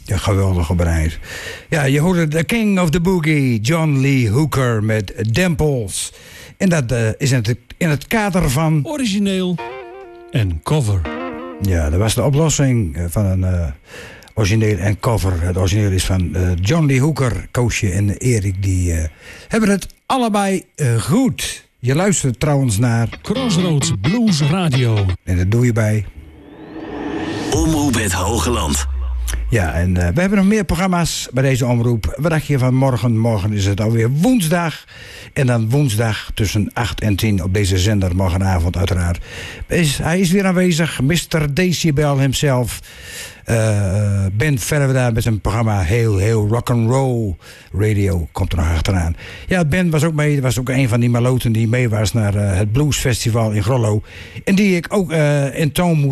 Ja, geweldig gebreid. Ja, je hoorde The King of the Boogie, John Lee Hooker met Dimples. En dat is in het kader van... origineel en cover. Ja, dat was de oplossing van een origineel en cover. Het origineel is van John Lee Hooker. Koosje en Erik, die hebben het allebei goed. Je luistert trouwens naar... Crossroads Blues Radio. En dat doe je bij... Omroep het Hogeland. Ja, en we hebben nog meer programma's bij deze omroep. Wat dacht je van morgen? Morgen is het alweer woensdag. En dan woensdag tussen 8 en 10 op deze zender, morgenavond uiteraard. Hij is weer aanwezig, Mr. Decibel himself. Ben verder daar met zijn programma heel rock'n'roll radio. Komt er nog achteraan. Ja, Ben was ook mee. Was ook een van die maloten die mee was naar het Bluesfestival in Grollo. En die ik ook in toon moest